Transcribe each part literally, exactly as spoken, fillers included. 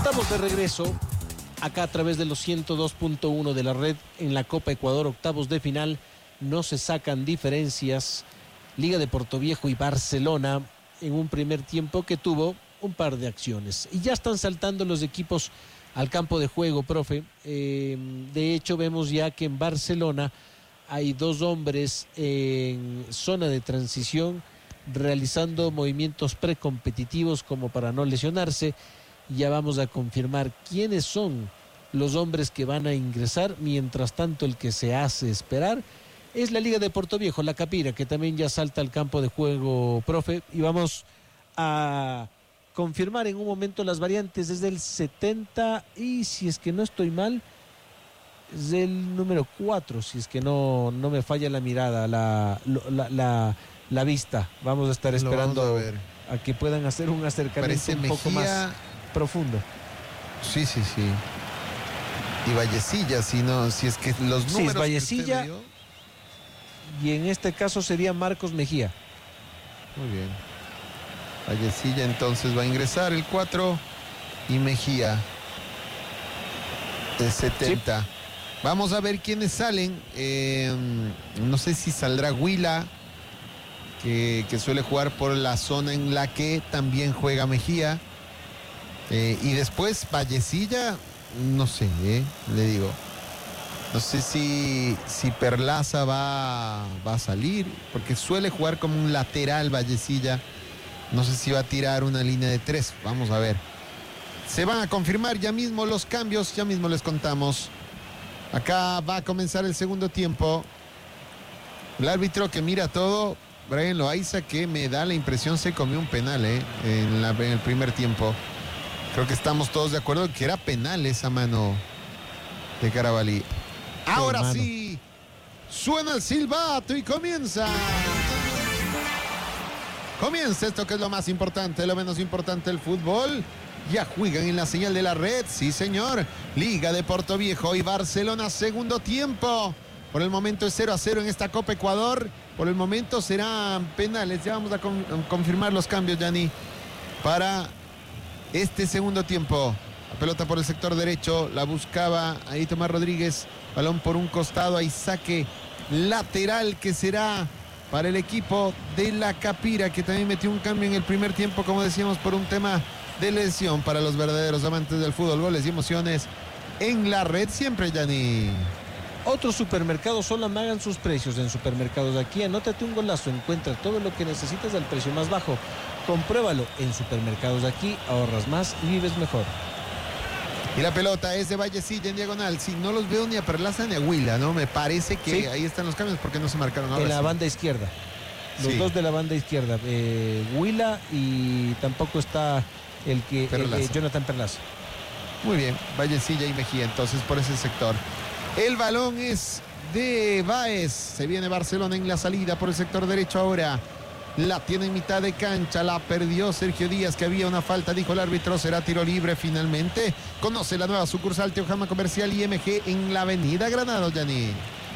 Estamos de regreso acá a través de los ciento dos punto uno de la red en la Copa Ecuador, octavos de final. No se sacan diferencias. Liga de Portoviejo y Barcelona en un primer tiempo que tuvo un par de acciones. Y ya están saltando los equipos al campo de juego, profe. Eh, de hecho, vemos ya que en Barcelona hay dos hombres en zona de transición realizando movimientos precompetitivos como para no lesionarse. Ya vamos a confirmar quiénes son los hombres que van a ingresar. Mientras tanto, el que se hace esperar es la Liga de Portoviejo, la Capira, que también ya salta al campo de juego, profe. Y vamos a confirmar en un momento las variantes desde el setenta y, si es que no estoy mal, es del número cuatro, si es que no, no me falla la mirada, la, la, la, la vista. Vamos a estar esperando a, a que puedan hacer un acercamiento Parece un Mejía... poco más profundo. Sí, sí, sí. Y Vallecilla, si no, si es que los números. Sí, es Vallecilla. Y en este caso sería Marcos Mejía. Muy bien. Vallecilla entonces va a ingresar el cuatro y Mejía el setenta. Sí. Vamos a ver quiénes salen. Eh, no sé si saldrá Huila, que, que suele jugar por la zona en la que también juega Mejía. Eh, y después Vallecilla, no sé, eh, le digo. No sé si, si Perlaza va, va a salir, porque suele jugar como un lateral Vallecilla. No sé si va a tirar una línea de tres. Vamos a ver. Se van a confirmar ya mismo los cambios, ya mismo les contamos. Acá va a comenzar el segundo tiempo. El árbitro que mira todo, Brian Loaiza, que me da la impresión se comió un penal eh, en, la, en el primer tiempo. Creo que estamos todos de acuerdo que era penal esa mano de Carabalí. Ahora mano. Sí, suena el silbato y comienza. Comienza esto que es lo más importante, lo menos importante, el fútbol. Ya juegan en la señal de la red, sí señor. Liga de Portoviejo y Barcelona, segundo tiempo. Por el momento es cero a cero en esta Copa Ecuador. Por el momento serán penales. Ya vamos a con, confirmar los cambios, Gianni, para este segundo tiempo. La pelota por el sector derecho, la buscaba ahí Tomás Rodríguez. Balón por un costado, ahí saque lateral que será para el equipo de la Capira, que también metió un cambio en el primer tiempo, como decíamos, por un tema de lesión para los verdaderos amantes del fútbol. Goles y emociones en la red siempre, Gianni. Otros supermercados solo amagan sus precios en Supermercados Aquí. Anótate un golazo, encuentra todo lo que necesitas al precio más bajo. Compruébalo en Supermercados Aquí, ahorras más y vives mejor. Y la pelota es de Vallecilla en diagonal. Sí, no los veo ni a Perlaza ni a Huila, ¿no? Me parece que sí. Ahí están los cambios porque no se marcaron ahora. En la sí. banda izquierda. Los sí. dos de la banda izquierda. Eh, Huila y tampoco está el que eh, Jonathan Perlaza. Muy bien, Vallecilla y Mejía entonces por ese sector. El balón es de Báez. Se viene Barcelona en la salida por el sector derecho ahora. La tiene en mitad de cancha, la perdió Sergio Díaz, que había una falta, dijo el árbitro, será tiro libre finalmente. Conoce la nueva sucursal Teojama Comercial I M G en la avenida Granado, Gianni.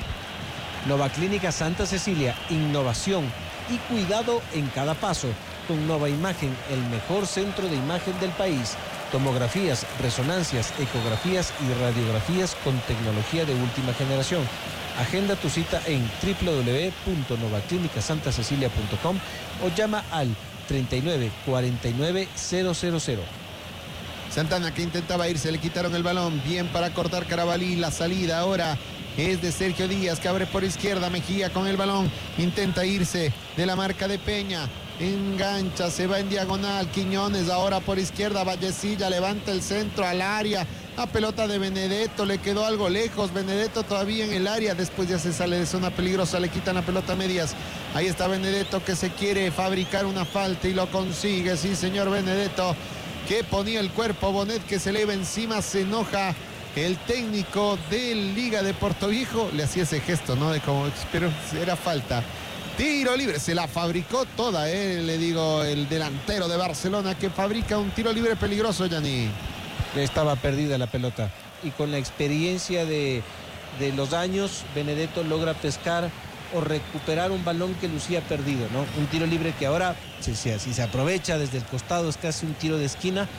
Nova Clínica Santa Cecilia, innovación y cuidado en cada paso. Con Nova Imagen, el mejor centro de imagen del país. Tomografías, resonancias, ecografías y radiografías con tecnología de última generación. Agenda tu cita en doble u doble u doble u punto nova clínica santa cecilia punto com o llama al treinta y nueve cuarenta y nueve cero cero cero. Santana, que intentaba irse, le quitaron el balón. Bien para cortar Carabalí. La salida ahora es de Sergio Díaz, que abre por izquierda. Mejía con el balón, intenta irse de la marca de Peña. Engancha, se va en diagonal. Quiñones ahora por izquierda. Vallecilla levanta el centro al área. A pelota de Benedetto, le quedó algo lejos. Benedetto todavía en el área. Después ya se sale de zona peligrosa. Le quitan la pelota a medias. Ahí está Benedetto, que se quiere fabricar una falta y lo consigue. Sí, señor Benedetto, que ponía el cuerpo. Bonet, que se eleva encima. Se enoja el técnico de Liga de Portoviejo. Le hacía ese gesto, ¿no? De como, pero era falta. Tiro libre, se la fabricó toda, eh, le digo, el delantero de Barcelona, que fabrica un tiro libre peligroso, Gianni. Estaba perdida la pelota y con la experiencia de, de los años, Benedetto logra pescar o recuperar un balón que lucía perdido, ¿no? Un tiro libre que ahora, si, si, si se aprovecha desde el costado, es casi un tiro de esquina,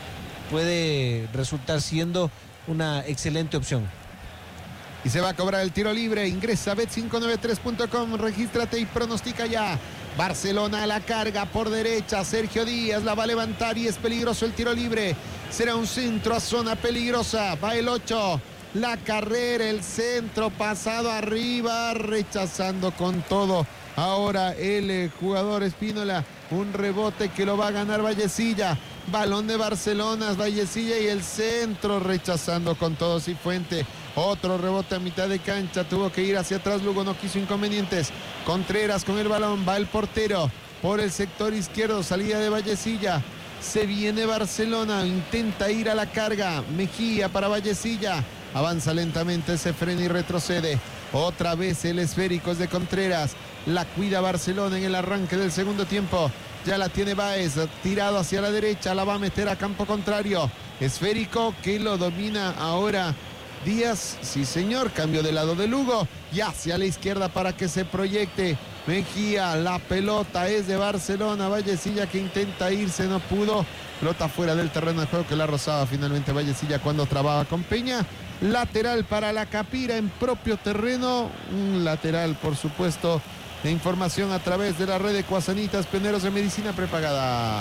puede resultar siendo una excelente opción. Y se va a cobrar el tiro libre. Ingresa a bet cinco nueve tres punto com, regístrate y pronostica ya. Barcelona a la carga por derecha. Sergio Díaz la va a levantar y es peligroso el tiro libre. Será un centro a zona peligrosa. Va el ocho. La carrera, el centro pasado arriba, rechazando con todo. Ahora el eh, jugador Espínola. Un rebote que lo va a ganar Vallecilla. Balón de Barcelona, Vallecilla y el centro rechazando con todo Cifuente. Otro rebote a mitad de cancha, tuvo que ir hacia atrás, Lugo no quiso inconvenientes. Contreras con el balón, va el portero por el sector izquierdo, salida de Vallecilla. Se viene Barcelona, intenta ir a la carga. Mejía para Vallecilla, avanza lentamente, se frena y retrocede. Otra vez el esférico es de Contreras. La cuida Barcelona en el arranque del segundo tiempo. Ya la tiene Báez, tirado hacia la derecha, la va a meter a campo contrario. Esférico que lo domina ahora Díaz, sí señor, cambio de lado de Lugo y hacia la izquierda para que se proyecte Mejía. La pelota es de Barcelona, Vallecilla que intenta irse, no pudo. Pelota fuera del terreno de juego que la rozaba finalmente Vallecilla cuando trababa con Peña. Lateral para la Capira en propio terreno, un lateral por supuesto. De información a través de la red de Cuasanitas, Peneros de Medicina Prepagada.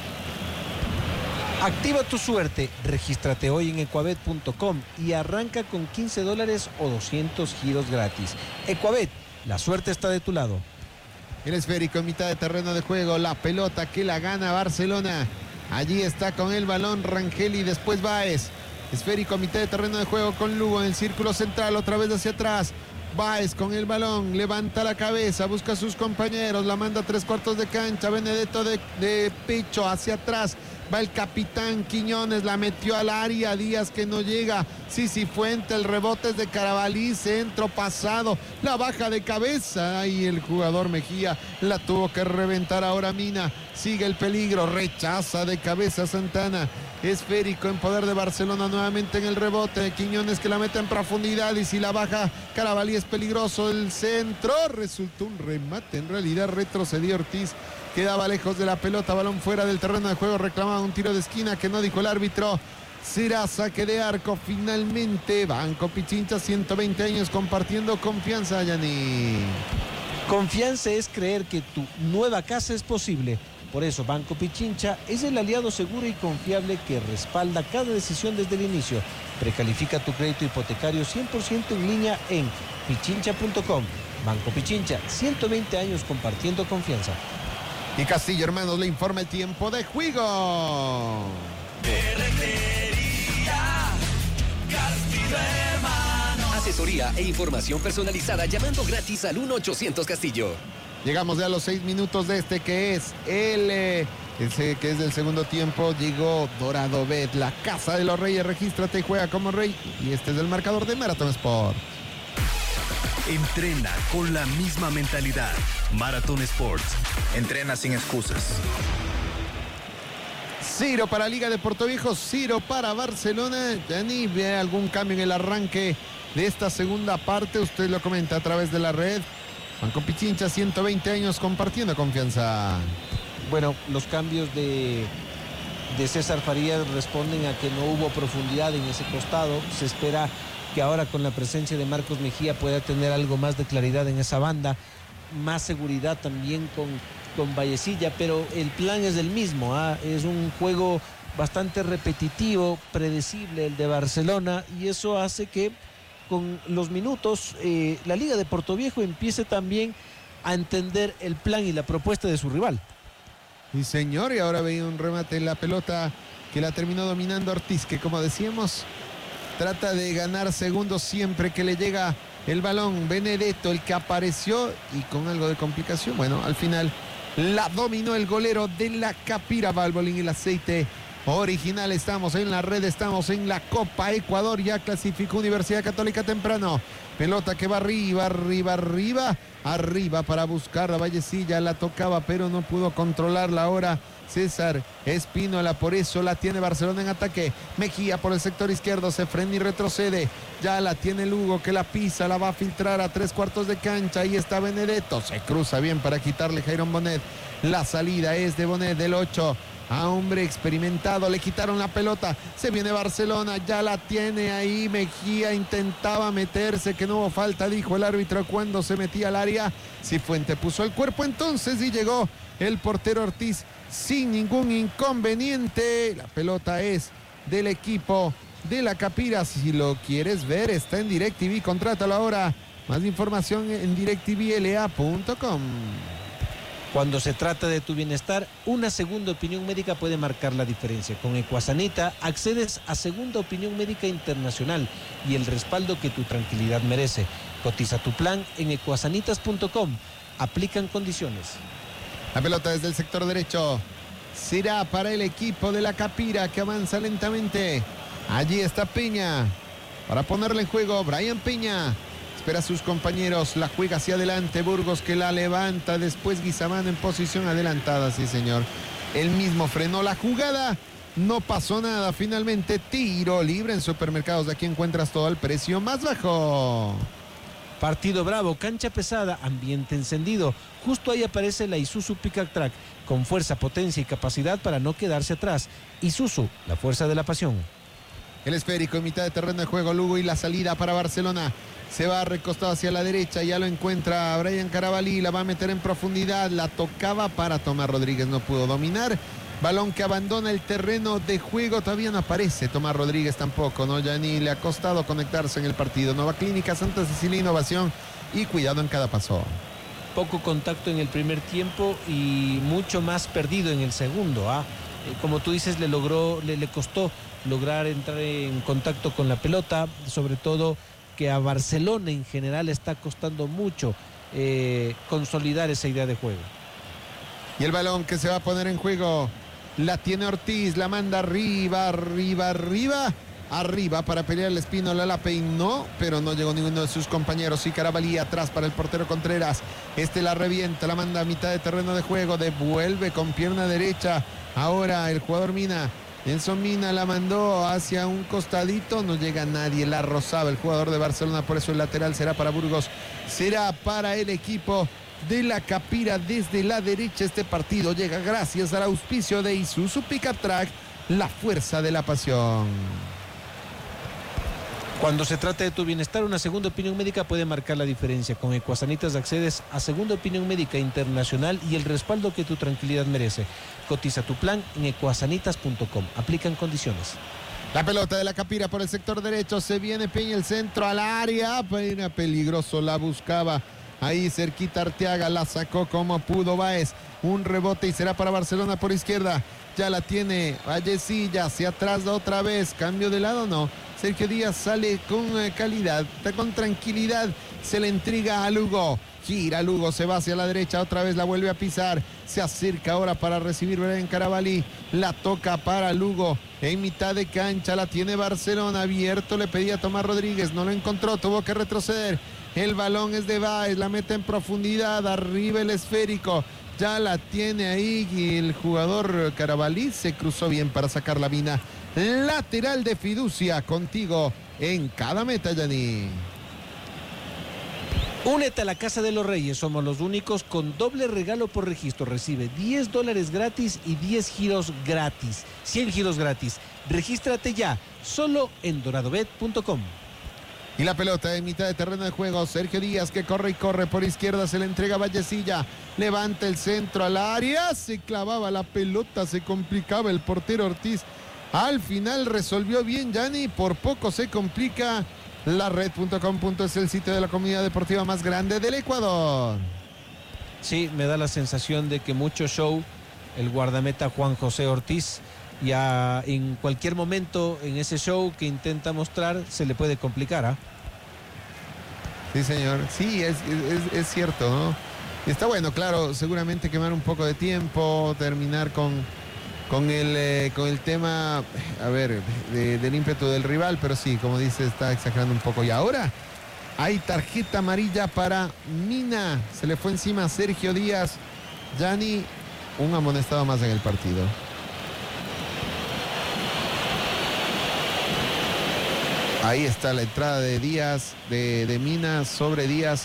Activa tu suerte, regístrate hoy en ecuabet punto com y arranca con quince dólares o doscientos giros gratis. Ecuabet, la suerte está de tu lado. El esférico en mitad de terreno de juego, la pelota que la gana Barcelona. Allí está con el balón Rangel y después Báez. Esférico a mitad de terreno de juego con Lugo en el círculo central, otra vez hacia atrás. Báez con el balón, levanta la cabeza, busca a sus compañeros, la manda a tres cuartos de cancha. Benedetto de, de pecho hacia atrás. Va el capitán Quiñones, la metió al área, Díaz que no llega. Sisi Fuente, el rebote es de Carabalí, centro pasado, la baja de cabeza. Ahí el jugador Mejía la tuvo que reventar ahora Mina. Sigue el peligro, rechaza de cabeza Santana. Esférico en poder de Barcelona nuevamente en el rebote. Quiñones que la mete en profundidad y si la baja Carabalí es peligroso. El centro resultó un remate, en realidad retrocedió Ortiz. Quedaba lejos de la pelota, balón fuera del terreno de juego, reclamaba un tiro de esquina que no dijo el árbitro. Será saque de arco finalmente. Banco Pichincha, ciento veinte años compartiendo confianza, Yani. Confianza es creer que tu nueva casa es posible. Por eso Banco Pichincha es el aliado seguro y confiable que respalda cada decisión desde el inicio. Precalifica tu crédito hipotecario cien por ciento en línea en pichincha punto com. Banco Pichincha, ciento veinte años compartiendo confianza. Y Castillo Hermanos le informa el tiempo de juego. Asesoría e información personalizada llamando gratis al uno ochocientos Castillo. Llegamos ya a los seis minutos de este que es el, eh, ese que es del segundo tiempo. Llegó Dorado Bet, la casa de los reyes. Regístrate y juega como rey. Y este es el marcador de Marathon Sport. Entrena con la misma mentalidad. Marathon Sports. Entrena sin excusas. Ciro para Liga de Puerto Viejo, Ciro para Barcelona. Yani, ¿ve algún cambio en el arranque de esta segunda parte? Usted lo comenta a través de la red. Banco Pichincha, ciento veinte años compartiendo confianza. Bueno, los cambios de, de César Farías responden a que no hubo profundidad en ese costado. Se espera que ahora con la presencia de Marcos Mejía pueda tener algo más de claridad en esa banda, más seguridad también con, con Vallecilla, pero el plan es el mismo, ¿ah? Es un juego bastante repetitivo, predecible el de Barcelona, y eso hace que con los minutos eh, la Liga de Puerto Viejo empiece también a entender el plan y la propuesta de su rival. Sí, señor, y ahora veía un remate en la pelota que la terminó dominando Ortiz, que como decíamos, trata de ganar segundos siempre que le llega el balón. Benedetto, el que apareció y con algo de complicación. Bueno, al final la dominó el golero de la Capira. Balbolín y el aceite original. Estamos en la red, estamos en la Copa Ecuador. Ya clasificó Universidad Católica temprano. Pelota que va arriba, arriba, arriba. Arriba para buscar a Vallecilla. La tocaba pero no pudo controlarla ahora César Espínola, por eso la tiene Barcelona en ataque. Mejía por el sector izquierdo, se frena y retrocede. Ya la tiene Lugo que la pisa, la va a filtrar a tres cuartos de cancha. Ahí está Benedetto, se cruza bien para quitarle Jairon Bonet. La salida es de Bonet del ocho. a hombre experimentado. Le quitaron la pelota. Se viene Barcelona. Ya la tiene ahí. Mejía intentaba meterse. Que no hubo falta, dijo el árbitro cuando se metía al área. Cifuente puso el cuerpo entonces y llegó el portero Ortiz sin ningún inconveniente. La pelota es del equipo de la Capira. Si lo quieres ver, está en DirecTV. Contrátalo ahora. Más información en directivl a punto com. Cuando se trata de tu bienestar, una segunda opinión médica puede marcar la diferencia. Con Equasanita accedes a segunda opinión médica internacional y el respaldo que tu tranquilidad merece. Cotiza tu plan en equasanitas punto com. Aplican condiciones. La pelota desde el sector derecho. Será para el equipo de la Capira que avanza lentamente. Allí está Peña. Para ponerle en juego, Brian Peña. Espera a sus compañeros, la juega hacia adelante, Burgos que la levanta, después Guizamán en posición adelantada, sí señor. Él mismo frenó la jugada, no pasó nada, finalmente tiro libre. En Supermercados de aquí encuentras todo al precio más bajo. Partido bravo, cancha pesada, ambiente encendido. Justo ahí aparece la Isuzu Pickup Track, con fuerza, potencia y capacidad para no quedarse atrás. Isuzu, la fuerza de la pasión. El esférico en mitad de terreno de juego, Lugo, y la salida para Barcelona. Se va recostado hacia la derecha, ya lo encuentra Brian Carabalí, la va a meter en profundidad, la tocaba para Tomás Rodríguez, no pudo dominar. Balón que abandona el terreno de juego, todavía no aparece Tomás Rodríguez tampoco, ¿no? Ya ni le ha costado conectarse en el partido. Nueva Clínica Santa Cecilia, innovación y cuidado en cada paso. Poco contacto en el primer tiempo y mucho más perdido en el segundo, ¿ah? Eh, como tú dices, le logró, le, le costó lograr entrar en contacto con la pelota, sobre todo que a Barcelona en general está costando mucho eh, consolidar esa idea de juego. Y el balón que se va a poner en juego, la tiene Ortiz, la manda arriba, arriba, arriba, arriba para pelear el Espino, la peinó, pero no llegó ninguno de sus compañeros. Y Carabalí atrás para el portero Contreras, este la revienta, la manda a mitad de terreno de juego, devuelve con pierna derecha, ahora el jugador Mina. Enson Mina la mandó hacia un costadito, no llega nadie, la rozaba el jugador de Barcelona, por eso el lateral será para Burgos, será para el equipo de la Capira desde la derecha. Este partido llega gracias al auspicio de Isuzu Pickup Track, la fuerza de la pasión. Cuando se trata de tu bienestar, una segunda opinión médica puede marcar la diferencia. Con Equasanitas accedes a segunda opinión médica internacional y el respaldo que tu tranquilidad merece. Cotiza tu plan en equasanitas punto com. Aplican condiciones. La pelota de la Capira por el sector derecho, se viene Peña, el centro al área, Peña peligroso, la buscaba ahí cerquita Arteaga, la sacó como pudo Báez, un rebote y será para Barcelona por izquierda. Ya la tiene Vallecilla, hacia atrás otra vez, cambio de lado, no. Sergio Díaz sale con calidad, con tranquilidad, se le entrega a Lugo. Gira Lugo, se va hacia la derecha, otra vez la vuelve a pisar. Se acerca ahora para recibir Brian Carabalí. La toca para Lugo. En mitad de cancha la tiene Barcelona. Abierto, le pedía a Tomás Rodríguez. No lo encontró, tuvo que retroceder. El balón es de Báez, la mete en profundidad. Arriba el esférico. Ya la tiene ahí y el jugador Carabalí se cruzó bien para sacar la mina. Lateral de fiducia contigo en cada meta, Yanni. Únete a la Casa de los Reyes, somos los únicos con doble regalo por registro. Recibe diez dólares gratis y diez giros gratis, cien giros gratis. Regístrate ya, solo en doradobet punto com. Y la pelota en mitad de terreno de juego, Sergio Díaz que corre y corre por izquierda, se le entrega a Vallecilla, levanta el centro al área, se clavaba la pelota, se complicaba el portero Ortiz. Al final resolvió bien Yanni, por poco se complica. La red punto com punto es el sitio de la comunidad deportiva más grande del Ecuador. Sí, me da la sensación de que mucho show el guardameta Juan José Ortiz. Ya en cualquier momento en ese show que intenta mostrar se le puede complicar, ¿ah? Sí, señor. Sí, es, es, es cierto, ¿no? Está bueno, claro, seguramente quemar un poco de tiempo, terminar con... Con el, eh, con el tema, a ver, de, del ímpetu del rival, pero sí, como dice, está exagerando un poco. Y ahora hay tarjeta amarilla para Mina. Se le fue encima a Sergio Díaz. Yanni, un amonestado más en el partido. Ahí está la entrada de Díaz, de, de Mina sobre Díaz.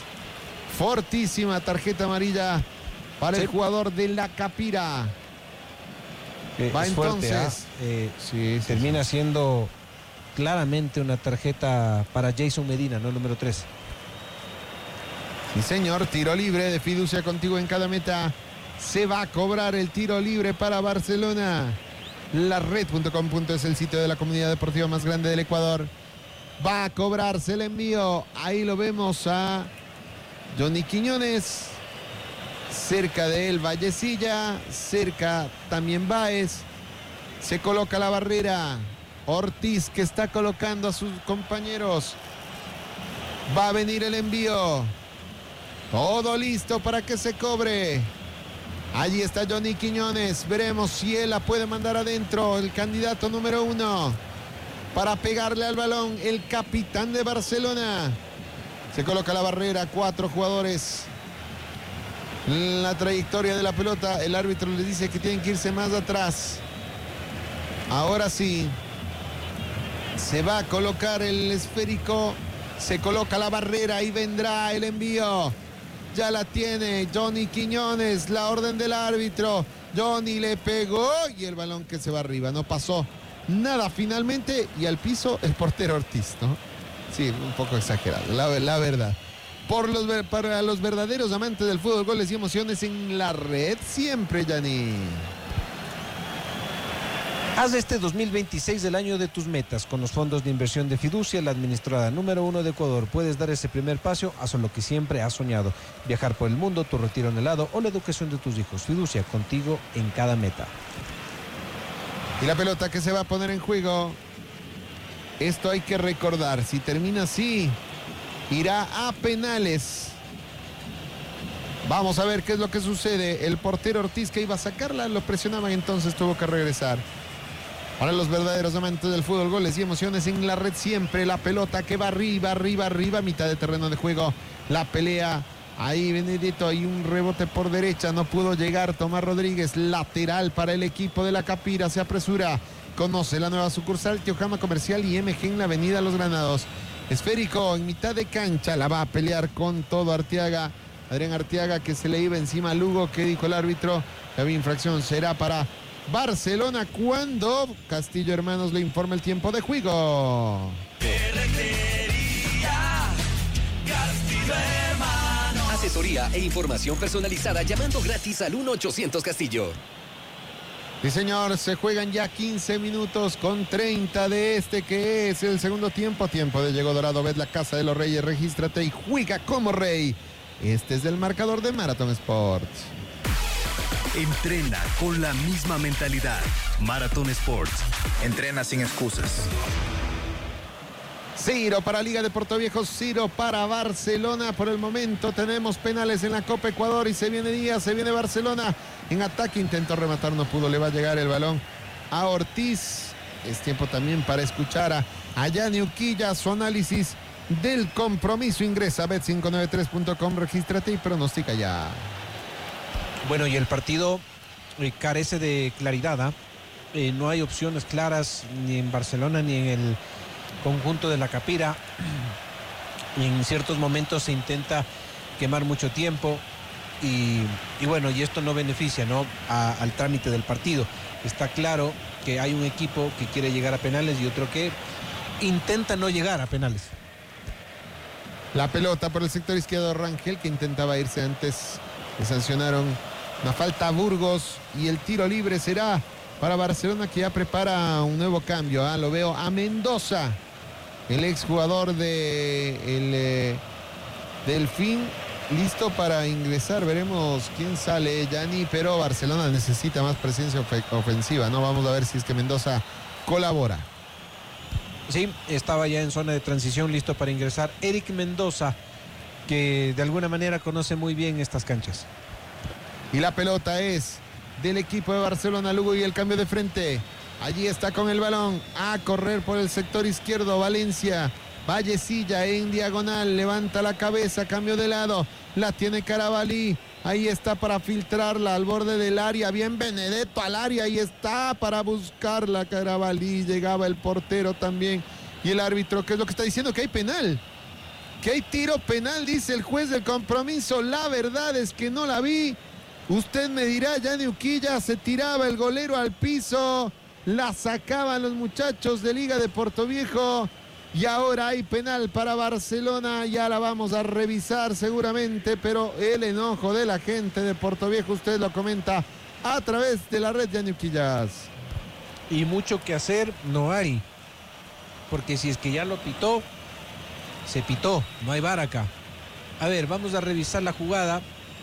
Fortísima tarjeta amarilla para sí. El jugador de la Capira. Eh, Va es entonces. fuerte, ¿ah? Eh, Sí, sí, termina sí. siendo claramente una tarjeta para Jason Medina, no el número tres. Sí, señor, tiro libre de Fiducia contigo en cada meta. Se va a cobrar el tiro libre para Barcelona. La red punto com punto es el sitio de la comunidad deportiva más grande del Ecuador. Va a cobrarse el envío. Ahí lo vemos a Johnny Quiñones. Cerca de él Vallecilla. Cerca también Báez. Se coloca la barrera. Ortiz, que está colocando a sus compañeros. Va a venir el envío. Todo listo para que se cobre. Allí está Johnny Quiñones. Veremos si él la puede mandar adentro. El candidato número uno para pegarle al balón. El capitán de Barcelona. Se coloca la barrera. Cuatro jugadores. La trayectoria de la pelota. El árbitro les dice que tienen que irse más atrás. Ahora sí. Se va a colocar el esférico. Se coloca la barrera y vendrá el envío. Ya la tiene Johnny Quiñones, la orden del árbitro. Johnny le pegó y el balón que se va arriba. No pasó nada finalmente y al piso el portero Ortiz, ¿no? Sí, un poco exagerado, la, la verdad. Por los, para los verdaderos amantes del fútbol, goles y emociones en la red siempre, Yanni. Haz este dos mil veintiséis el año de tus metas. Con los fondos de inversión de Fiducia, la administrada número uno de Ecuador, puedes dar ese primer paso hacia lo que siempre has soñado. Viajar por el mundo, tu retiro anhelado o la educación de tus hijos. Fiducia, contigo en cada meta. Y la pelota que se va a poner en juego. Esto hay que recordar. Si termina así, irá a penales. Vamos a ver qué es lo que sucede. El portero Ortiz, que iba a sacarla, lo presionaban, entonces tuvo que regresar. Para los verdaderos amantes del fútbol, goles y emociones en la red siempre. La pelota que va arriba, arriba, arriba, mitad de terreno de juego. La pelea, ahí Benedetto, hay un rebote por derecha, no pudo llegar Tomás Rodríguez. Lateral para el equipo de la Capira, se apresura. Conoce la nueva sucursal Teojama Comercial y M G en la avenida Los Granados. Esférico en mitad de cancha, la va a pelear con todo Arteaga. Adrián Arteaga, que se le iba encima a Lugo. ¿Qué dijo el árbitro? Que había infracción, será para Barcelona cuando Castillo Hermanos le informa el tiempo de juego. Asesoría e información personalizada llamando gratis al uno ochocientos Castillo. Sí, señor, se juegan ya quince minutos con treinta de este que es el segundo tiempo. Tiempo de Llegó Dorado, ves la Casa de los Reyes, regístrate y juega como rey. Este es el marcador de Marathon Sports. Entrena con la misma mentalidad. Marathon Sports. Entrena sin excusas. Ciro para Liga de Portoviejo, Ciro para Barcelona. Por el momento tenemos penales en la Copa Ecuador y se viene Díaz, se viene Barcelona. En ataque intentó rematar, no pudo, le va a llegar el balón a Ortiz. Es tiempo también para escuchar a, a Yanni Uquilla, su análisis del compromiso. Ingresa a bet cinco nueve tres punto com, regístrate y pronostica ya. Bueno, y el partido eh, carece de claridad, ¿ah? Eh, no hay opciones claras ni en Barcelona ni en el conjunto de la Capira. Y en ciertos momentos se intenta quemar mucho tiempo y, y bueno, y esto no beneficia, ¿no? A, al trámite del partido. Está claro que hay un equipo que quiere llegar a penales y otro que intenta no llegar a penales. La pelota por el sector izquierdo, Rangel, que intentaba irse antes. Le sancionaron una falta a Burgos y el tiro libre será para Barcelona, que ya prepara un nuevo cambio. ¿eh? Lo veo a Mendoza, el exjugador de el eh, Delfín, listo para ingresar. Veremos quién sale, Yanni, pero Barcelona necesita más presencia of ofensiva, ¿no? Vamos a ver si es que Mendoza colabora. Sí, estaba ya en zona de transición, listo para ingresar Eric Mendoza, que de alguna manera conoce muy bien estas canchas. Y la pelota es del equipo de Barcelona, Lugo, y el cambio de frente. Allí está con el balón a correr por el sector izquierdo Valencia. Vallecilla en diagonal, levanta la cabeza, cambio de lado, la tiene Carabalí. Ahí está para filtrarla al borde del área. Bien Benedetto al área. Ahí está para buscarla Carabalí. Llegaba el portero también. Y el árbitro, ¿qué es lo que está diciendo? Que hay penal. Que hay tiro penal, dice el juez del compromiso. La verdad es que no la vi. Usted me dirá, Gianni Uquilla, se tiraba el golero al piso, la sacaban los muchachos de Liga de Portoviejo y ahora hay penal para Barcelona. Ya la vamos a revisar seguramente, pero el enojo de la gente de Portoviejo, usted lo comenta a través de la red, Gianni Uquillas. Y mucho que hacer no hay, porque si es que ya lo pitó, se pitó, no hay V A R acá. A ver, vamos a revisar la jugada.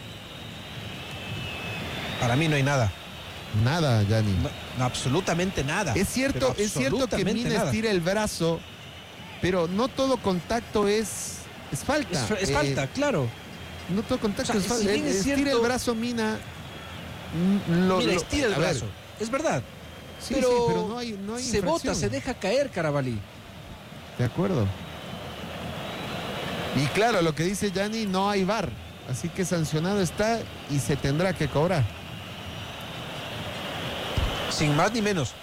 Para mí no hay nada. Nada, Gianni. No, no, absolutamente nada. Es cierto, es cierto que Mina nada. estira el brazo, pero no todo contacto es, es falta. Es, es eh, falta, claro. No todo contacto O sea, es falta. si bien es Estira cierto, el brazo Mina. Lo, Mira, lo, estira el a ver, brazo. Es verdad. Sí, pero, sí, pero no hay, no hay se infracción. bota, se deja caer Carabalí. De acuerdo. Y claro, lo que dice Gianni, no hay V A R. Así que sancionado está y se tendrá que cobrar. Sin más ni menos.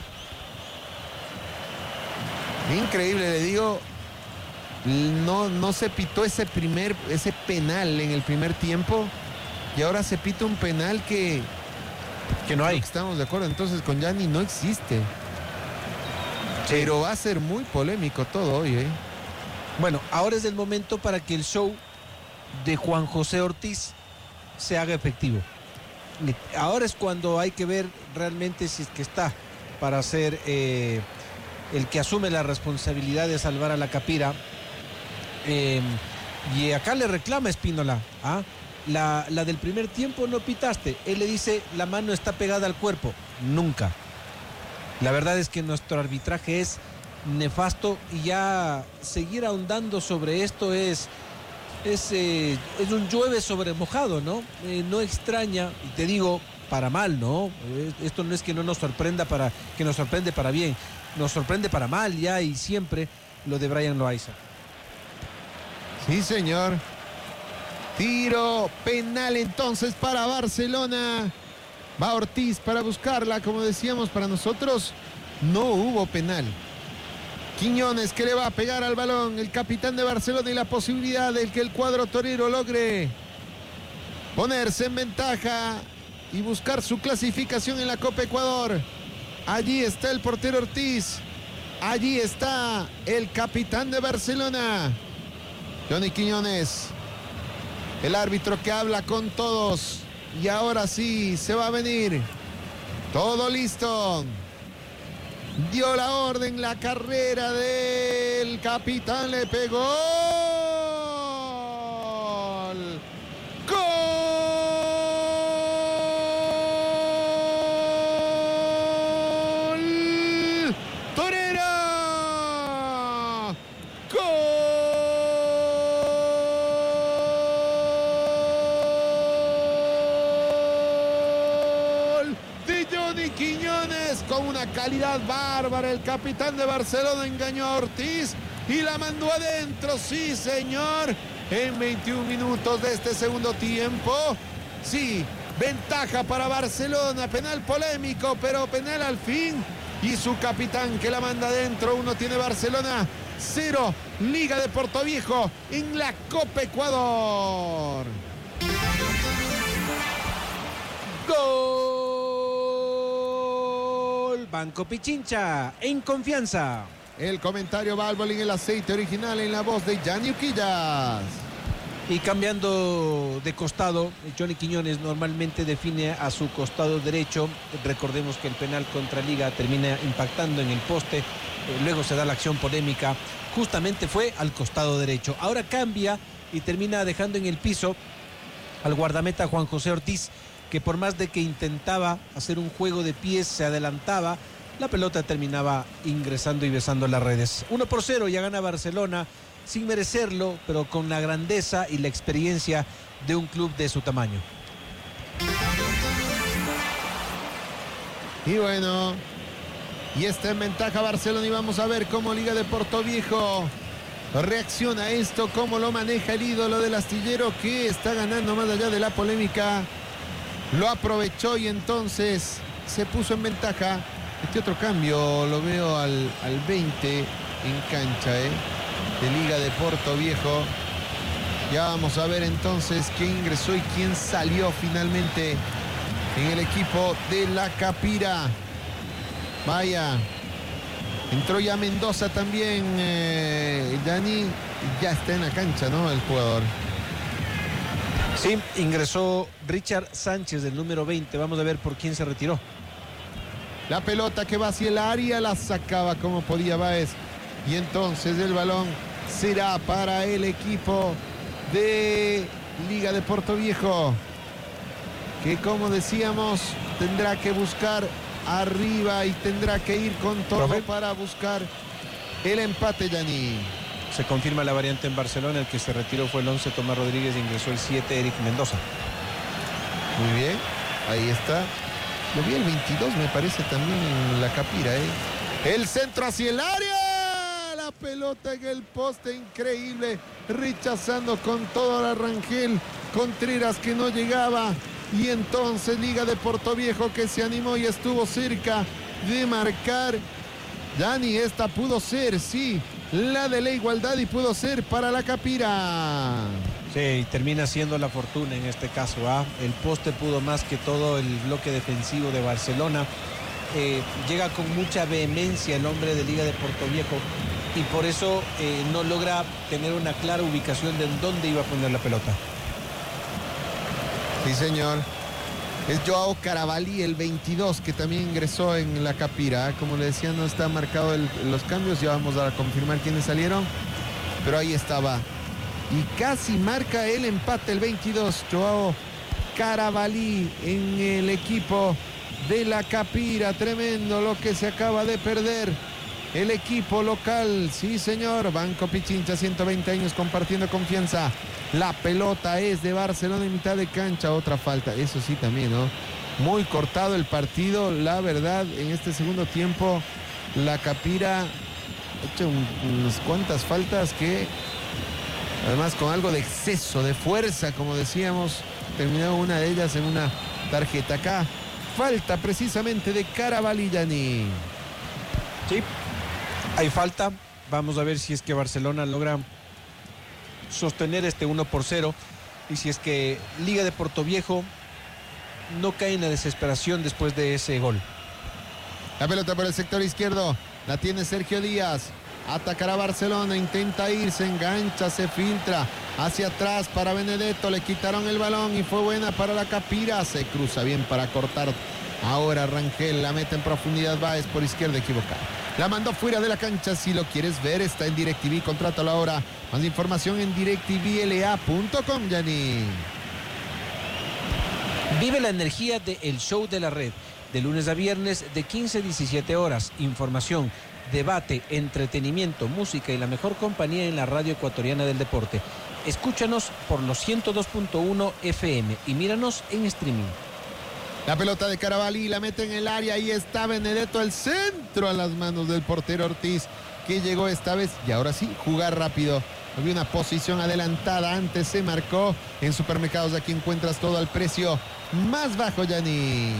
Increíble, le digo. No, no se pitó ese primer, ese penal en el primer tiempo. Y ahora se pita un penal que, Que no hay. que estamos de acuerdo. Entonces con Gianni no existe. Sí. Pero va a ser muy polémico todo hoy, ¿eh? Bueno, ahora es el momento para que el show de Juan José Ortiz se haga efectivo. Ahora es cuando hay que ver realmente si es que está para ser eh, el que asume la responsabilidad de salvar a la Capira. Eh, y acá le reclama Espínola. ¿ah? La, la del primer tiempo no pitaste. Él le dice, la mano está pegada al cuerpo. Nunca. La verdad es que nuestro arbitraje es nefasto y ya seguir ahondando sobre esto es... Es, eh, es un llueve sobre mojado, ¿no? Eh, no extraña, y te digo, para mal, ¿no? Eh, esto no es que no nos sorprenda para, que nos sorprende para bien, nos sorprende para mal ya y siempre lo de Brian Loaiza. Sí, señor. Tiro penal entonces para Barcelona. Va Ortiz para buscarla, como decíamos, para nosotros no hubo penal. Quiñones que le va a pegar al balón, el capitán de Barcelona, y la posibilidad de que el cuadro torero logre ponerse en ventaja y buscar su clasificación en la Copa Ecuador. Allí está el portero Ortiz, allí está el capitán de Barcelona, Johnny Quiñones, el árbitro que habla con todos, y ahora sí se va a venir, todo listo. Dio la orden, la carrera del capitán le pegó. ¡Gol! ¡Torera! ¡Gol! De Johnny Quiñones, con una calidad bárbara. El capitán de Barcelona engañó a Ortiz y la mandó adentro. Sí, señor. En veintiún minutos de este segundo tiempo. Sí, ventaja para Barcelona. Penal polémico, pero penal al fin. Y su capitán que la manda adentro. Uno tiene Barcelona, cero Liga de Portoviejo en la Copa Ecuador. ¡Gol! Banco Pichincha, en confianza. El comentario va al bolín, el aceite original, en la voz de Gianni Uquillas. Y cambiando de costado, Johnny Quiñones normalmente define a su costado derecho. Recordemos que el penal contra Liga termina impactando en el poste. Eh, luego se da la acción polémica. Justamente fue al costado derecho. Ahora cambia y termina dejando en el piso al guardameta Juan José Ortiz, que por más de que intentaba hacer un juego de pies, se adelantaba, la pelota terminaba ingresando y besando las redes. uno por cero, ya gana Barcelona, sin merecerlo, pero con la grandeza y la experiencia de un club de su tamaño. Y bueno, y está en ventaja Barcelona, y vamos a ver cómo Liga de Portoviejo reacciona a esto, cómo lo maneja el ídolo del astillero, que está ganando más allá de la polémica. Lo aprovechó y entonces se puso en ventaja. Este otro cambio lo veo al, al veinte en cancha, ¿eh? de Liga de Portoviejo. Ya vamos a ver entonces quién ingresó y quién salió finalmente en el equipo de la Capira. Vaya, entró ya Mendoza también, eh, Dani, ya está en la cancha, ¿no? El jugador. Sí, ingresó Richard Sánchez, del número veinte. Vamos a ver por quién se retiró. La pelota que va hacia el área, la sacaba como podía Báez. Y entonces el balón será para el equipo de Liga de Portoviejo, que como decíamos tendrá que buscar arriba y tendrá que ir con todo ¿Profe? para buscar el empate, Yanni. Se confirma la variante en Barcelona. El que se retiró fue el once, Tomás Rodríguez, e ingresó el siete, Eric Mendoza. Muy bien, ahí está. Lo vi el veintidós, me parece, también en la Capira, ¿eh? El centro hacia el área. La pelota en el poste, increíble. Rechazando con todo a Rangel Contreras, que no llegaba. Y entonces Liga de Portoviejo, que se animó y estuvo cerca de marcar. Dani, esta pudo ser, sí, la de la igualdad, y pudo ser para la Capira. Sí, termina siendo la fortuna en este caso. ¿ah? El poste pudo más que todo el bloque defensivo de Barcelona. Eh, llega con mucha vehemencia el hombre de Liga de Portoviejo y por eso eh, no logra tener una clara ubicación de en dónde iba a poner la pelota. Sí, señor. Es Joao Carabalí, el veintidós, que también ingresó en la Capira. Como le decía, no está marcado el, los cambios. Ya vamos a confirmar quiénes salieron. Pero ahí estaba. Y casi marca el empate el veintidós. Joao Carabalí en el equipo de la Capira. Tremendo lo que se acaba de perder el equipo local. Sí, señor. Banco Pichincha, ciento veinte años compartiendo confianza. La pelota es de Barcelona en mitad de cancha. Otra falta. Eso sí también, ¿no? Muy cortado el partido. La verdad, en este segundo tiempo, la Capira ha hecho un, unas cuantas faltas que, además, con algo de exceso de fuerza, como decíamos, terminó una de ellas en una tarjeta. Acá, falta precisamente de Carabalillani. Sí, hay falta. Vamos a ver si es que Barcelona logra sostener este uno por cero y si es que Liga de Portoviejo no cae en la desesperación después de ese gol. La pelota por el sector izquierdo, la tiene Sergio Díaz. Atacará Barcelona, intenta ir, se engancha, se filtra hacia atrás para Benedetto. Le quitaron el balón y fue buena para la Capira. Se cruza bien para cortar. Ahora Rangel la mete en profundidad. Báez por izquierda, equivocada. La mandó fuera de la cancha. Si lo quieres ver, está en DirecTV. Contrátalo ahora. Más información en directv l a punto com, Yanni. Vive la energía de El Show de la Red. De lunes a viernes de quince a diecisiete horas. Información, debate, entretenimiento, música y la mejor compañía en la radio ecuatoriana del deporte. Escúchanos por los ciento dos punto uno F M y míranos en streaming. La pelota de Carabalí la mete en el área. Ahí está Benedetto, el centro a las manos del portero Ortiz, que llegó esta vez y ahora sí, jugar rápido. Había una posición adelantada, antes se marcó. En Supermercados aquí encuentras todo al precio más bajo, Yanni.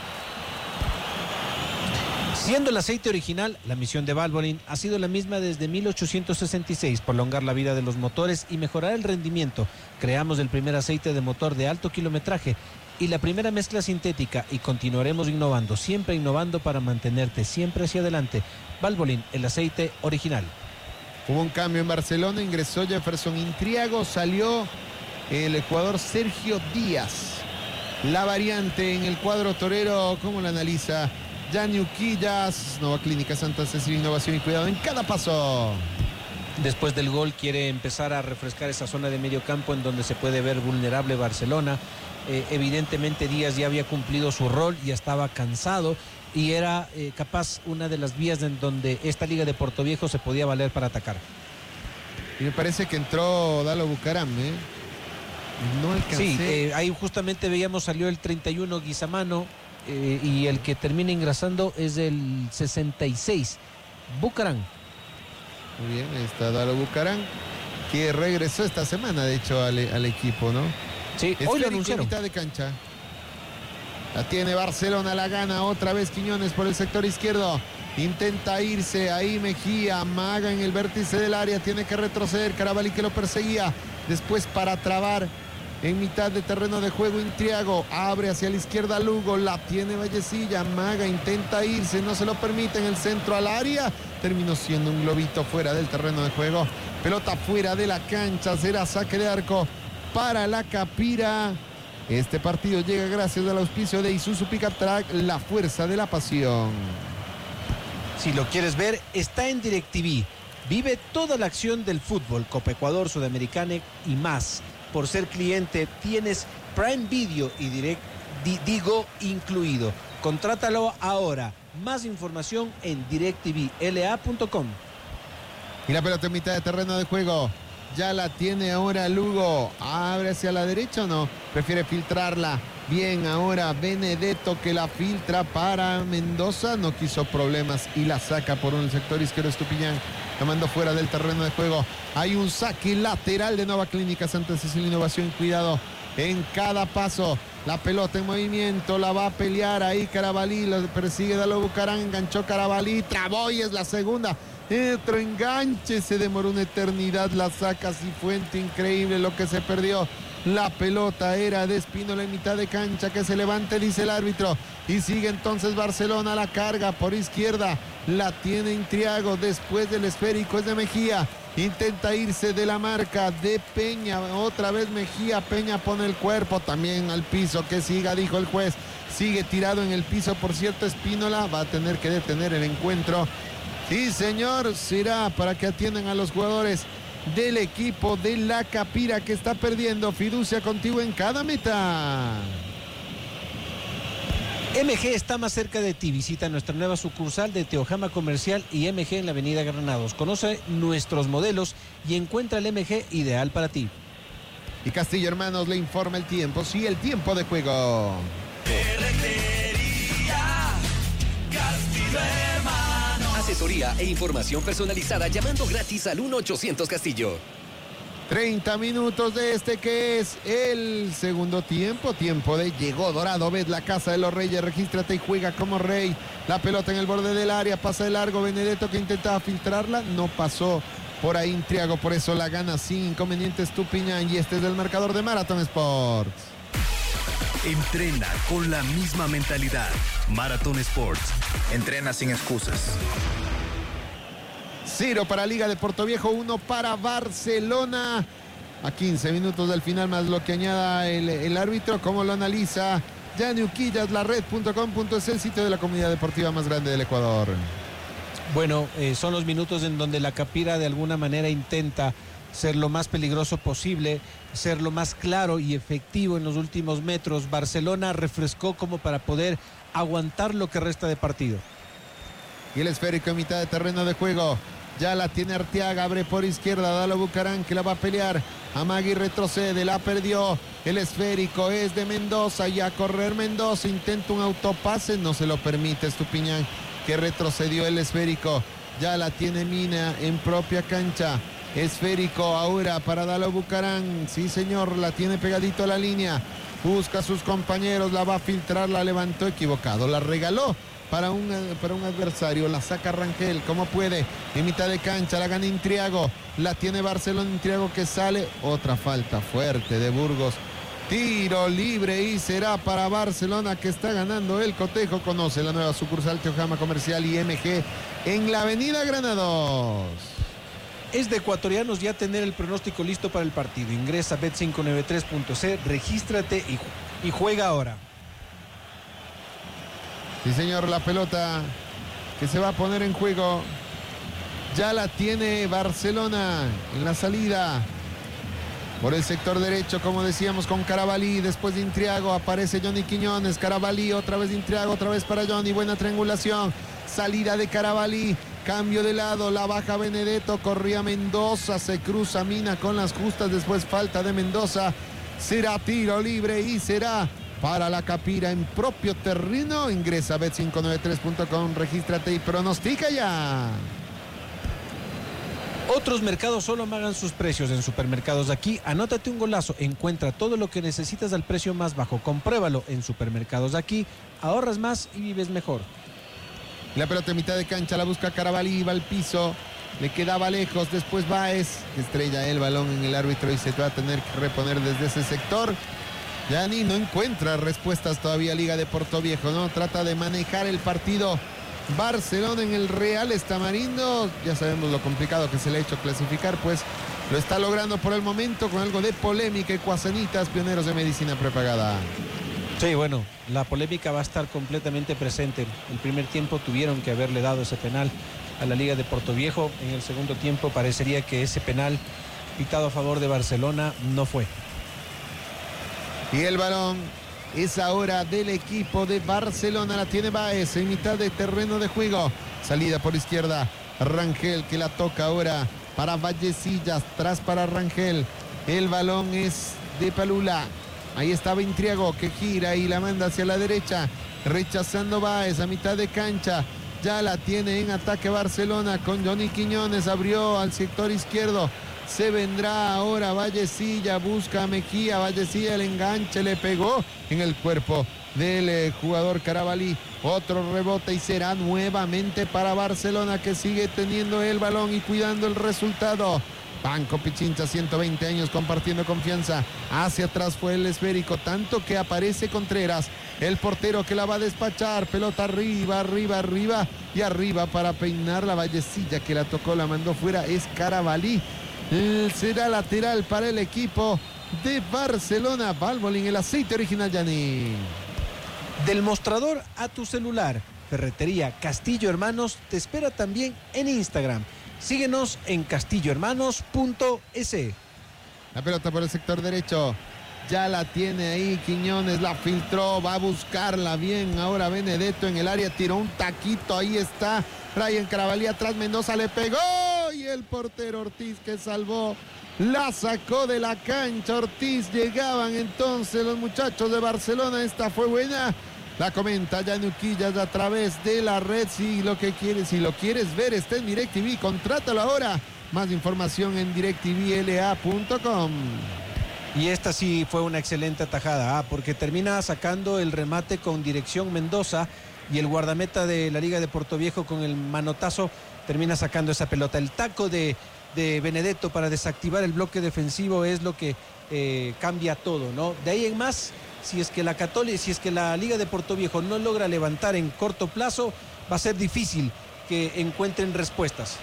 Siendo el aceite original, la misión de Valvoline ha sido la misma desde mil ochocientos sesenta y seis, prolongar la vida de los motores y mejorar el rendimiento. Creamos el primer aceite de motor de alto kilometraje y la primera mezcla sintética y continuaremos innovando, siempre innovando para mantenerte siempre hacia adelante. Valvoline, el aceite original. Hubo un cambio en Barcelona, ingresó Jefferson Intriago, salió el jugador Sergio Díaz. La variante en el cuadro torero, ¿cómo la analiza Yanni Uquillas? Nueva Clínica Santa Cecilia, innovación y cuidado en cada paso. Después del gol quiere empezar a refrescar esa zona de medio campo en donde se puede ver vulnerable Barcelona. Eh, evidentemente Díaz ya había cumplido su rol, ya estaba cansado y era eh, capaz una de las vías en donde esta Liga de Portoviejo se podía valer para atacar. Y me parece que entró Dalo Bucaram, ¿eh? No alcancé. Sí, eh, ahí justamente veíamos salió el treinta y uno Guizamano eh, y el que termina ingresando es el sesenta y seis, Bucaram. Muy bien, ahí está Dalo Bucaram, que regresó esta semana, de hecho, al, al equipo, ¿no? Sí, hoy lo anunciaron. Mitad de cancha. La tiene Barcelona, la gana otra vez Quiñones por el sector izquierdo. Intenta irse, ahí Mejía, amaga en el vértice del área, tiene que retroceder, Carabalí que lo perseguía. Después para trabar En mitad de terreno de juego, Intriago abre hacia la izquierda Lugo, la tiene Vallecilla, Maga intenta irse, no se lo permite, en el centro al área, terminó siendo un globito fuera del terreno de juego, pelota fuera de la cancha, será saque de arco para la Capira. Este partido llega gracias al auspicio de Isuzu Pickup Track, la fuerza de la pasión. Si lo quieres ver, está en DirecTV. Vive toda la acción del fútbol, Copa Ecuador, Sudamericana y más. Por ser cliente tienes Prime Video y Direct Di- Digo incluido. Contrátalo ahora. Más información en directv l a punto com. Y la pelota en mitad de terreno de juego. Ya la tiene ahora Lugo. ¿Abre hacia la derecha o no? Prefiere filtrarla. Bien, ahora Benedetto que la filtra para Mendoza. No quiso problemas y la saca por un sector izquierdo Estupiñán. La mandó fuera del terreno de juego. Hay un saque lateral de Nova Clínica Santa Cecilia Innovación. Cuidado en cada paso. La pelota en movimiento. La va a pelear ahí Carabalí. Lo persigue Dalo Bucarán. Enganchó Carabalí. Trabó y es la segunda. Otro enganche. Se demoró una eternidad. La saca Cifuente. Increíble lo que se perdió. La pelota era de Espínola en mitad de cancha. Que se levante, dice el árbitro. Y sigue entonces Barcelona. La carga por izquierda. La tiene Intriago. Después del esférico es de Mejía. Intenta irse de la marca de Peña. Otra vez Mejía. Peña pone el cuerpo también al piso. Que siga, dijo el juez. Sigue tirado en el piso. Por cierto, Espínola va a tener que detener el encuentro. Sí, señor. Será para que atiendan a los jugadores del equipo de la Capira, que está perdiendo. Fiducia contigo en cada meta. M G está más cerca de ti. Visita nuestra nueva sucursal de Teojama Comercial y M G en la avenida Granados. Conoce nuestros modelos y encuentra el M G ideal para ti. Y Castillo Hermanos le informa el tiempo. Sí, el tiempo de juego. Asesoría e información personalizada llamando gratis al uno ochocientos Castillo. treinta minutos de este que es el segundo tiempo. Tiempo de llegó Dorado. Ves la casa de los Reyes. Regístrate y juega como rey. La pelota en el borde del área. Pasa de largo. Benedetto que intentaba filtrarla. No pasó por ahí Intriago. Por eso la gana sin inconvenientes Estupiñán. Y este es el marcador de Marathon Sports. Entrena con la misma mentalidad. Marathon Sports. Entrena sin excusas. Cero para Liga de Portoviejo, uno para Barcelona. A quince minutos del final, más lo que añada el, el árbitro. ¿Cómo lo analiza? Gianni Uquillas, la red punto com punto es el sitio de la comunidad deportiva más grande del Ecuador. Bueno, eh, son los minutos en donde la Capira de alguna manera intenta ser lo más peligroso posible, ser lo más claro y efectivo en los últimos metros. Barcelona refrescó como para poder aguantar lo que resta de partido. Y el esférico en mitad de terreno de juego. Ya la tiene Arteaga, abre por izquierda, Dalo Bucarán que la va a pelear. Amagui retrocede, la perdió. El esférico es de Mendoza y a correr Mendoza. Intenta un autopase, no se lo permite Estupiñán, que retrocedió el esférico. Ya la tiene Mina en propia cancha. Esférico ahora para Dalo Bucarán. Sí, señor, la tiene pegadito a la línea. Busca a sus compañeros, la va a filtrar, la levantó equivocado. La regaló para un, para un adversario. La saca Rangel, como puede. En mitad de cancha, la gana Intriago. La tiene Barcelona, Intriago que sale. Otra falta fuerte de Burgos. Tiro libre y será para Barcelona, que está ganando el cotejo. Conoce la nueva sucursal Teojama Comercial y M G en la avenida Granados. Es de ecuatorianos ya tener el pronóstico listo para el partido. Ingresa a bet cinco noventa y tres punto c, regístrate y, y juega ahora. Sí, señor, la pelota que se va a poner en juego. Ya la tiene Barcelona en la salida. Por el sector derecho, como decíamos, con Carabalí. Después de Intriago aparece Johnny Quiñones. Carabalí, otra vez de Intriago, otra vez para Johnny. Buena triangulación. Salida de Carabalí. Cambio de lado, la baja Benedetto, corría Mendoza, se cruza Mina con las justas, después falta de Mendoza. Será tiro libre y será para la Capira en propio terreno. Ingresa a bet cinco noventa y tres punto com, regístrate y pronostica ya. Otros mercados solo amagan sus precios en Supermercados Aquí. Anótate un golazo, encuentra todo lo que necesitas al precio más bajo. Compruébalo en Supermercados Aquí, ahorras más y vives mejor. La pelota en mitad de cancha, la busca Carabalí, va al piso. le quedaba lejos, después Báez, que estrella el balón en el árbitro y se va a tener que reponer desde ese sector. Yani no encuentra respuestas todavía Liga de Portoviejo, ¿no? Trata de manejar el partido Barcelona en el Real Estamarindo. Ya sabemos lo complicado que se le ha hecho clasificar, pues lo está logrando por el momento con algo de polémica. Ecuasanitas, pioneros de medicina prepagada. Sí, bueno, la polémica va a estar completamente presente. El primer tiempo tuvieron que haberle dado ese penal a la Liga de Portoviejo. En el segundo tiempo parecería que ese penal pitado a favor de Barcelona no fue. Y el balón es ahora del equipo de Barcelona. La tiene Báez en mitad de terreno de juego. Salida por izquierda. Rangel que la toca ahora para Vallecillas. Tras para Rangel. El balón es de Palula. Ahí está Ventriago que gira y la manda hacia la derecha. Rechazando Báez a mitad de cancha. Ya la tiene en ataque Barcelona con Johnny Quiñones. Abrió al sector izquierdo. Se vendrá ahora Vallecilla, busca a Mejía, Vallecilla el enganche, le pegó en el cuerpo del eh, jugador Carabalí. Otro rebote y será nuevamente para Barcelona, que sigue teniendo el balón y cuidando el resultado. Banco Pichincha, ciento veinte años compartiendo confianza. Hacia atrás fue el esférico, tanto que aparece Contreras, el portero que la va a despachar. Pelota arriba, arriba, arriba y arriba para peinar la Vallecilla, que la tocó, la mandó fuera, es Carabalí. Será lateral para el equipo de Barcelona. Valvoline, el aceite original, Yani. Del mostrador a tu celular, Ferretería Castillo Hermanos te espera también en Instagram. Síguenos en castillo hermanos punto es. La pelota por el sector derecho. Ya la tiene ahí Quiñones, la filtró, va a buscarla bien. Ahora Benedetto en el área, tiró un taquito, ahí está Ryan Carabalí atrás, Mendoza le pegó y el portero Ortiz que salvó, la sacó de la cancha. Ortiz, llegaban entonces los muchachos de Barcelona, esta fue buena. La comenta Yanuquillas a través de la red. Si lo que quieres, si lo quieres ver, está en DirecTV, contrátalo ahora. Más información en directv l a punto com. Y esta sí fue una excelente atajada, ¿ah? Porque termina sacando el remate con dirección Mendoza y el guardameta de la Liga de Portoviejo con el manotazo termina sacando esa pelota. El taco de, de Benedetto para desactivar el bloque defensivo es lo que eh, cambia todo, ¿no? De ahí en más, si es que la Católica, si es que la Liga de Portoviejo no logra levantar en corto plazo, va a ser difícil que encuentren respuestas.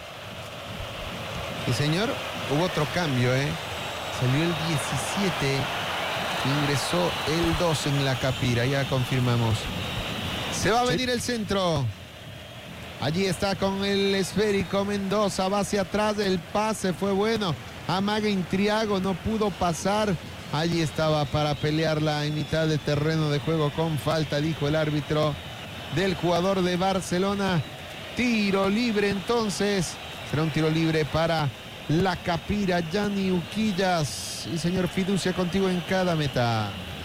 Y señor, hubo otro cambio, ¿eh? Salió el diecisiete, ingresó el dos en la Capira, ya confirmamos. Se va a venir el centro. Allí está con el esférico Mendoza, va hacia atrás, el pase fue bueno. Amaga Intriago, no pudo pasar. Allí estaba para pelearla en mitad de terreno de juego con falta, dijo el árbitro del jugador de Barcelona. Tiro libre entonces. Será un tiro libre para la Capira, Yani Uquillas. Y señor, fiducia contigo en cada meta.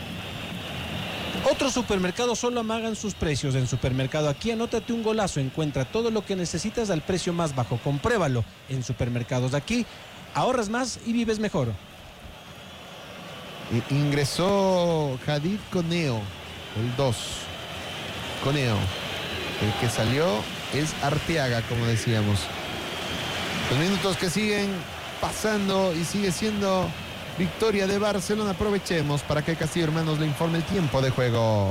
Otros supermercados solo amagan sus precios. En Supermercado Aquí, anótate un golazo. Encuentra todo lo que necesitas al precio más bajo. Compruébalo. En Supermercados Aquí, ahorras más y vives mejor. E ingresó Hadid Coneo, el dos. Coneo. El que salió es Arteaga, como decíamos. Los minutos que siguen pasando y sigue siendo victoria de Barcelona. Aprovechemos para que Castillo Hermanos le informe el tiempo de juego.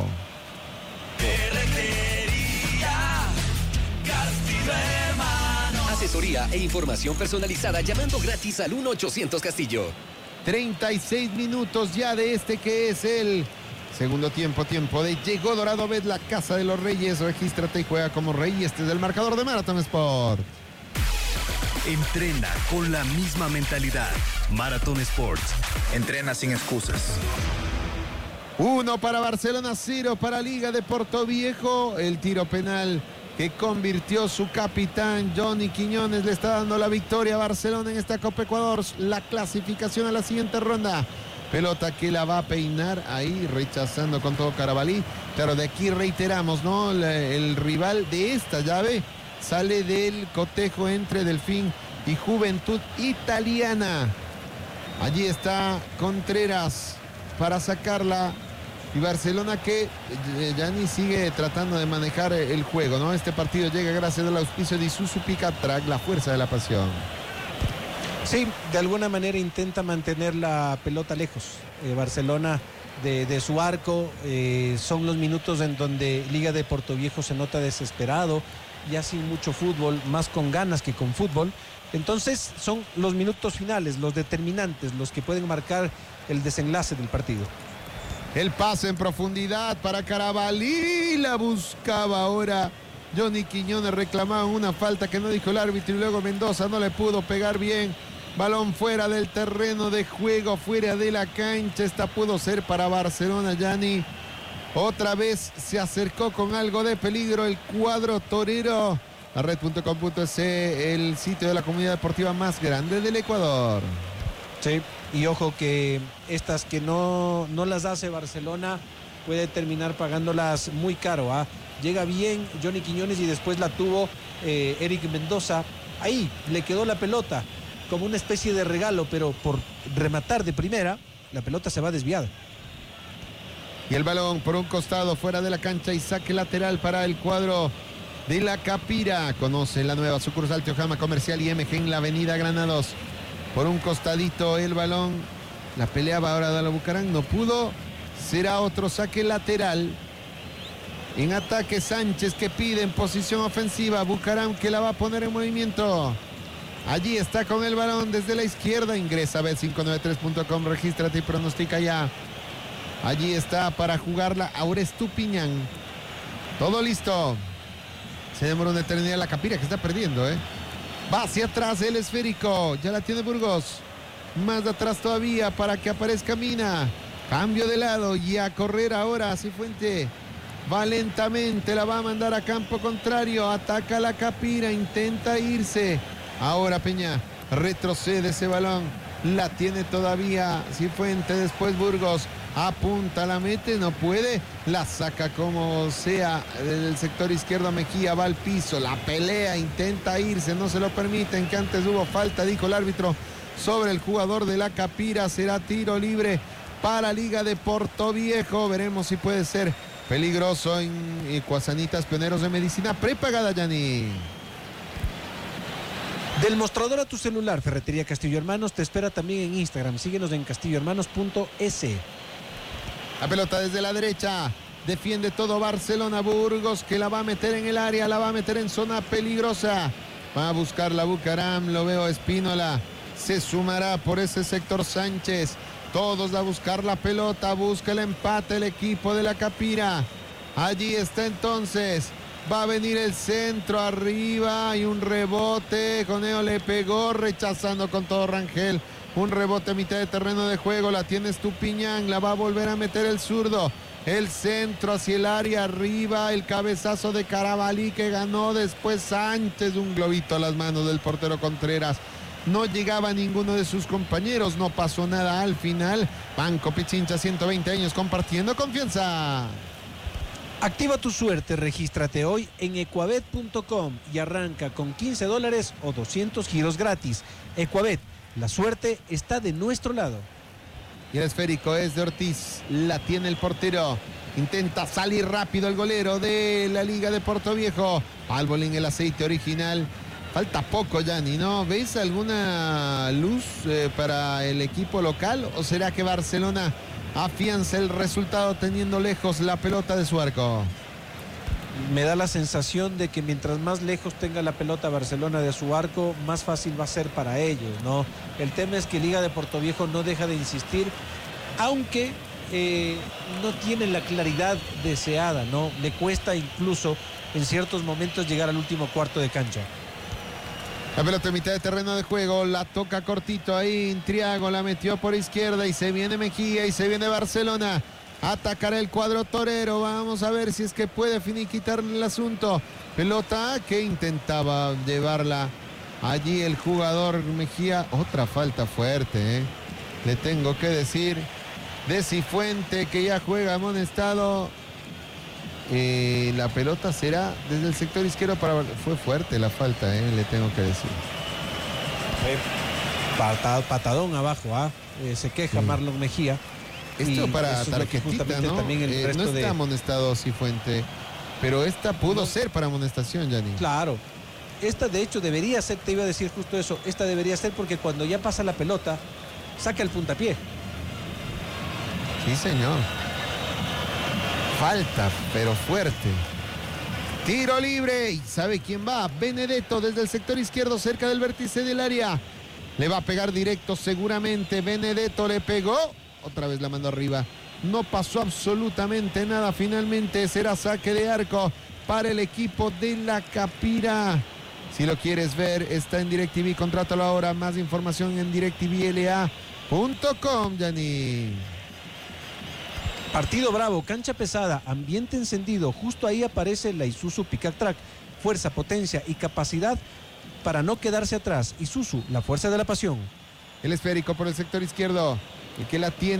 Asesoría e información personalizada llamando gratis al uno ochocientos Castillo. treinta y seis minutos ya de este que es el segundo tiempo, tiempo de Llegó Dorado Bet, la casa de los reyes. Regístrate y juega como rey. Este es el marcador de Marathon Sport. Entrena con la misma mentalidad. Marathon Sports. Entrena sin excusas. Uno para Barcelona, cero para Liga de Portoviejo. El tiro penal que convirtió su capitán Johnny Quiñones le está dando la victoria a Barcelona en esta Copa Ecuador. La clasificación a la siguiente ronda. Pelota que la va a peinar ahí, rechazando con todo Carabalí. Claro, de aquí reiteramos, ¿no? El, el rival de esta llave sale del cotejo entre Delfín y Juventud Italiana. Allí está Contreras para sacarla Y Barcelona que eh, ya ni sigue tratando de manejar el juego, ¿no? Este partido llega gracias al auspicio de Isuzu Pickup Truck, la fuerza de la pasión. Sí, de alguna manera intenta mantener la pelota lejos. Eh, Barcelona de, de su arco, eh, son los minutos en donde Liga de Portoviejo se nota desesperado, ya sin mucho fútbol, más con ganas que con fútbol. Entonces son los minutos finales, los determinantes, los que pueden marcar el desenlace del partido. El pase en profundidad para Carabalí, la buscaba ahora Johnny Quiñones, reclamaba una falta que no dijo el árbitro y luego Mendoza no le pudo pegar bien. Balón fuera del terreno de juego, fuera de la cancha. Esta pudo ser para Barcelona, Yanni. Otra vez se acercó con algo de peligro el cuadro torero. La red punto com punto es el sitio de la comunidad deportiva más grande del Ecuador. Sí, y ojo que estas que no, no las hace Barcelona puede terminar pagándolas muy caro. ¿ah? Llega bien Johnny Quiñones y después la tuvo eh, Eric Mendoza. Ahí le quedó la pelota como una especie de regalo, pero por rematar de primera, la pelota se va desviada. Y el balón por un costado fuera de la cancha y saque lateral para el cuadro de la Capira. Conoce la nueva sucursal Teojama Comercial y M G en la avenida Granados. Por un costadito el balón. La peleaba ahora Dalo Bucaram, no pudo. Será otro saque lateral. En ataque Sánchez que pide en posición ofensiva. Bucaram que la va a poner en movimiento. Allí está con el balón desde la izquierda. Ingresa a bet cinco nueve tres punto com. Regístrate y pronostica ya. Allí está para jugarla Aures Tupiñán. Todo listo. Se demora una eternidad la Capira que está perdiendo, ¿eh? Va hacia atrás el esférico. Ya la tiene Burgos. Más de atrás todavía para que aparezca Mina. Cambio de lado y a correr ahora Cifuente. Va lentamente, la va a mandar a campo contrario. Ataca la Capira, intenta irse. Ahora Peña retrocede ese balón. La tiene todavía Cifuente, después Burgos. Apunta, la mete, no puede. La saca como sea del sector izquierdo. Mejía va al piso, la pelea, intenta irse, no se lo permiten, que antes hubo falta, dijo el árbitro, sobre el jugador de la Capira. Será tiro libre para Liga de Portoviejo. Veremos si puede ser peligroso en Cuasanitas Pioneros de Medicina Prepagada, Yanni. Del mostrador a tu celular, Ferretería Castillo Hermanos te espera también en Instagram. Síguenos en castillo hermanos punto es. La pelota desde la derecha. Defiende todo Barcelona. Burgos que la va a meter en el área. La va a meter en zona peligrosa. Va a buscar la Bucaram. Lo veo Espínola. Se sumará por ese sector Sánchez. Todos a buscar la pelota. Busca el empate el equipo de la Capira. Allí está entonces. Va a venir el centro arriba y un rebote. Coneo le pegó rechazando con todo Rangel. Un rebote a mitad de terreno de juego. La tiene Estupiñán. La va a volver a meter el zurdo. El centro hacia el área arriba. El cabezazo de Carabalí que ganó. Después Sánchez. Un globito a las manos del portero Contreras. No llegaba ninguno de sus compañeros. No pasó nada al final. Banco Pichincha, ciento veinte años compartiendo confianza. Activa tu suerte, regístrate hoy en ecuabet punto com y arranca con quince dólares o doscientos giros gratis. Ecuabet, la suerte está de nuestro lado. Y el esférico es de Ortiz, la tiene el portero. Intenta salir rápido el golero de la Liga de Portoviejo. Albolín, el aceite original. Falta poco, Yanni, ¿no? ¿Ves alguna luz eh, para el equipo local? ¿O será que Barcelona afianza el resultado teniendo lejos la pelota de su arco? Me da la sensación de que mientras más lejos tenga la pelota Barcelona de su arco, más fácil va a ser para ellos, ¿no? El tema es que Liga de Portoviejo no deja de insistir, aunque eh, no tiene la claridad deseada, ¿no? Le cuesta incluso en ciertos momentos llegar al último cuarto de cancha. La pelota en mitad de terreno de juego, la toca cortito ahí, Intriago la metió por izquierda y se viene Mejía y se viene Barcelona. Atacará el cuadro torero, vamos a ver si es que puede finiquitarle el asunto. Pelota que intentaba llevarla allí el jugador Mejía. Otra falta fuerte, ¿eh? Le tengo que decir, de Cifuente que ya juega amonestado. Eh, la pelota será desde el sector izquierdo para... Fue fuerte la falta, eh, le tengo que decir. Patad, patadón abajo, ¿ah? eh, se queja sí. Marlon Mejía. Esto Y para eso es lo que tarjetita, justamente ¿no? también el Eh, no resto está de- amonestado Cifuente, pero esta pudo No. ser para amonestación, Yanni. Claro. Esta de hecho debería ser, te iba a decir justo eso, esta debería ser porque cuando ya pasa la pelota, saca el puntapié. Sí, señor. Falta, pero fuerte. Tiro libre. ¿Y sabe quién va? Benedetto desde el sector izquierdo, cerca del vértice del área. Le va a pegar directo seguramente. Benedetto le pegó. Otra vez la mano arriba. No pasó absolutamente nada. Finalmente será saque de arco para el equipo de la Capira. Si lo quieres ver, está en DirecTV. Contrátalo ahora. Más información en directv l a punto com, Yanni. Partido bravo, cancha pesada, ambiente encendido. Justo ahí aparece la Isuzu Pickup Track. Fuerza, potencia y capacidad para no quedarse atrás. Isuzu, la fuerza de la pasión. El esférico por el sector izquierdo. El que la tiene.